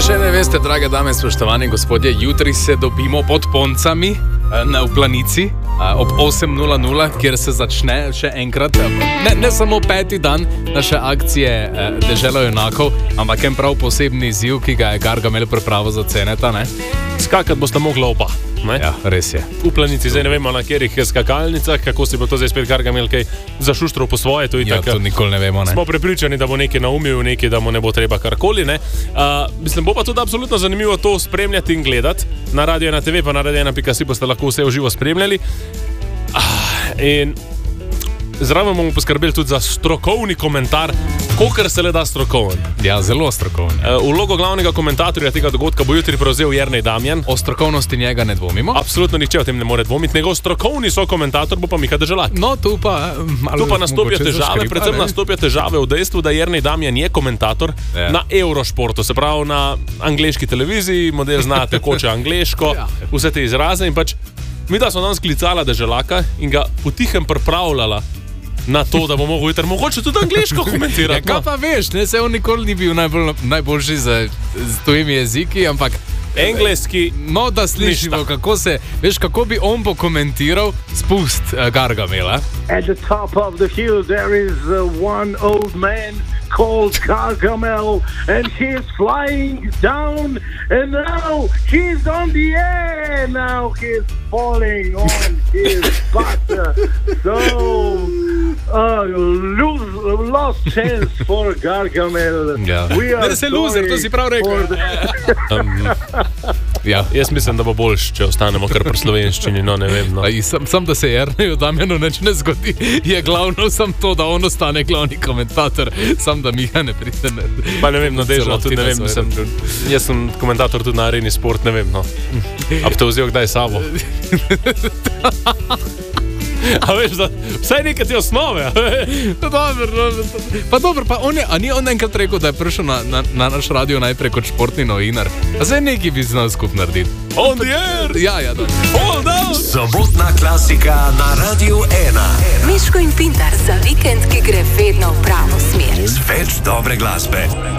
Če ne veste, drage dame, spoštovani gospodje, jutri se dobimo pod Poncami v Planici ob 8:00, kjer se začne še enkrat, ne samo 5. dan naše akcije Dežela junakov, ampak en prav posebni izziv, ki ga je Gargamel pripravil za Ceneta. Skakati boste mogli oba. Ne? Ja, res je. V Planici, zdaj ne vemo na katerih skakalnicah, kako si bo to zdaj spet Gargamel kaj zašuštral po svoje. To to nikoli ne vemo. Smo prepričani, da bo nekaj naumil, nekaj, da mu ne bo treba karkoli. Mislim, bo pa tudi absolutno zanimivo to spremljati in gledati. Na Radio 1 TV pa na Radio 1.si boste lahko vse v živo spremljali. In zraven bomo poskrbeli tudi za strokovni komentar, kolikor se le da strokoven. Ja, zelo strokoven. Vlogo glavnega komentatorja tega dogodka bo jutri prevzel Jernej Damjan. O strokovnosti njega ne dvomimo. Absolutno nihče o tem ne more dvomiti. Njegov strokovni sokomentator bo pa Miha Deželak. No, tu pa nastopijo težave, predvsem nastopijo težave v dejstvu, da Jernej Damjan je komentator na Eurošportu, se pravi na angleški televiziji, model zna tekoče angleško, vse te izraze in pač mi da smo danes klicala Deželaka in ga potihem pripravljala na to, da bo mogel jutri mogoče tudi angleško komentirati. Kaj pa veš, se on nikoli ni bil najboljši z tujimi jeziki, ampak engleski. No, da slišimo, kako bi on pokomentiral spust Gargamela. At the top of the hill there is one old man called Gargamel, and he is flying down, and now he's on the air. Now he's falling on his butt. So lost chance for Gargamel. We are loser, to si prav rekel. Jaz mislim, da bo boljš, če ostanemo kar pri slovenščini, no ne vem. Sam da se Jerneju Damjanu nič ne zgodi, je glavno sam to, da on ostane glavni komentator, sam da Miha ne pride. Pa ne vem, no Dežela tudi ne vem, jaz sem komentator tudi na Areni Sport, ne vem, no. A bi te vzel kdaj sabo? A veš, da vsaj nekaj te osnove. Dobro, pa ni on enkrat rekel, da je prišel na naš radio najprej kot športni novinar. A zdaj nekaj bi znal skup narediti. On the air! Ja, da. All down! Sobotna klasika na Radio 1. Miško in Pintar za vikend, ki gre vedno v pravo smer. Več dobre glasbe.